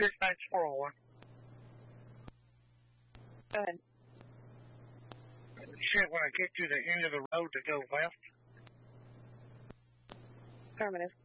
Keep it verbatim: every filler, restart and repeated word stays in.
Dispatch four oh one. Go ahead. You said when I get to the end of the road to go left? Affirmative.